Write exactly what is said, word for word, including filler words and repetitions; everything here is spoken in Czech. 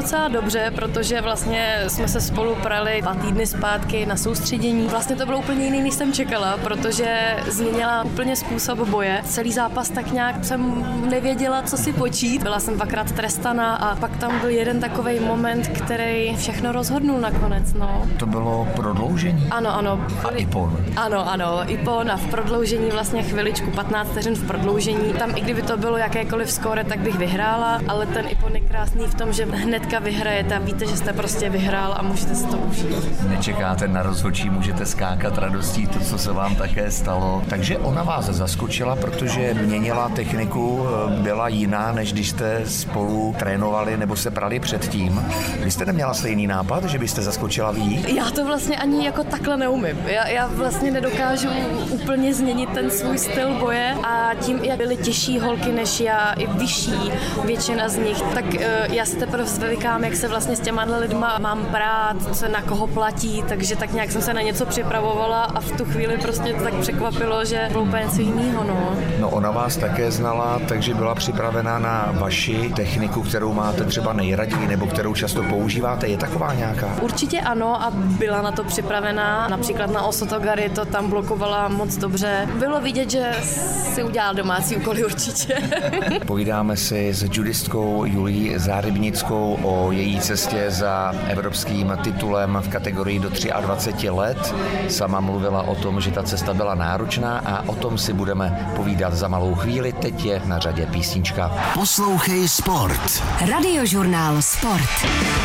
docela dobře, protože vlastně jsme se spolu prali dva týdny zpátky na soustředění. Vlastně to bylo úplně jiný, než jsem čekala, protože změnila úplně způsob boje. Celý zápas tak nějak jsem nevěděla, co si počít. Byla jsem dvakrát trestaná a pak tam byl jeden takovej moment, který všechno rozhodnul nakonec, no. To bylo prodloužení? Ano, ano. A ipon? Ano, ano, ipon a v prodloužení vlastně chviličku, patnáct vteřin v prodloužení. Tam i kdyby to bylo jakékoliv skóre, tak bych vyhrála, ale ten ipon je krásný v tom, že hnedka vyhrajete a víte, že jste prostě vyhrál a můžete si to užít. Nečekáte na rozhodčí, můžete skákat radostí, to, co se vám také stalo. Takže ona vás zaskočila, protože měnila techniku, byla jiná, než když jste spolu trénovali nebo se prali předtím. Vy jste neměla stejný nápad, že byste zaskočila ví? Já to vlastně ani jako takhle neumím. Já, já vlastně nedokážu úplně změnit ten svůj styl boje a tím i byly těžší holky než já, i vyšší většina z nich. Tak uh, já si teprve zvykám, jak se vlastně s těma lidma mám brát, co na koho platí, takže tak nějak jsem se na něco připravovala a v tu chvíli prostě to tak překvapilo, že bylo úplně něco jiného, no. No ona vás také znala, takže byla připravená na vaši techniku, kterou máte třeba nejraději nebo kterou často používáte. Je taková nějaká? Určitě ano a byla na to připravená. Například na Osotogari to tam blokovala moc dobře. Bylo vidět, že si udělala domácí úkoly určitě. Povídáme si s judistkou Julií Zárybnickou o její cestě za evropským titulem v kategorii do dvacet tři let. Sama mluvila o tom, že ta cesta byla náročná a o tom si budeme povídat za malou chvíli. Teď je na řadě písnička. Poslouchej Sport. Radiožurnál Sport.